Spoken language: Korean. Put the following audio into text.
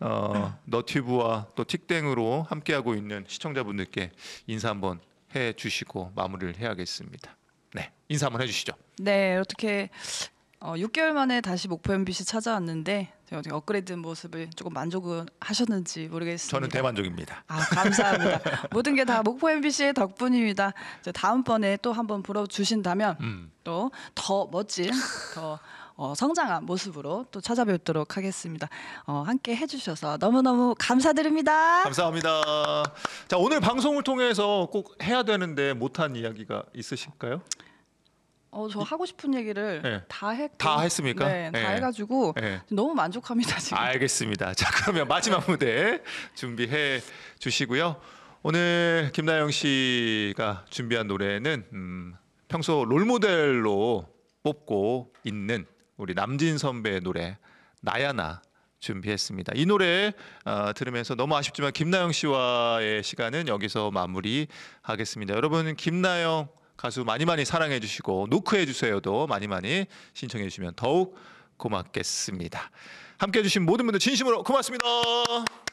너튜브와 또 틱땡으로 함께하고 있는 시청자분들께 인사 한번 해주시고 마무리를 해야겠습니다. 네, 인사 한번 해주시죠. 네, 어떻게 6개월 만에 다시 목포 MBC 찾아왔는데 어떻게 업그레이드된 모습을 조금 만족을 하셨는지 모르겠습니다. 저는 대만족입니다. 아, 감사합니다. 모든 게 다 목포 MBC의 덕분입니다. 이제 다음번에 또 한번 불러주신다면 또 더 멋진, 더 성장한 모습으로 또 찾아뵙도록 하겠습니다. 함께 해주셔서 너무너무 감사드립니다. 감사합니다. 자, 오늘 방송을 통해서 꼭 해야 되는데 못한 이야기가 있으실까요? 저 하고 싶은 얘기를 네. 다 했고, 다 했습니까? 네, 다 네. 해가지고 네. 너무 만족합니다 지금. 알겠습니다. 자, 그러면 마지막 무대 준비해 주시고요. 오늘 김나영 씨가 준비한 노래는 평소 롤모델로 뽑고 있는 우리 남진 선배의 노래 나야나 준비했습니다. 이 노래 들으면서 너무 아쉽지만 김나영 씨와의 시간은 여기서 마무리하겠습니다. 여러분, 김나영 가수 많이 많이 사랑해 주시고 노크해 주세요도 많이 많이 신청해 주시면 더욱 고맙겠습니다. 함께 해주신 모든 분들 진심으로 고맙습니다.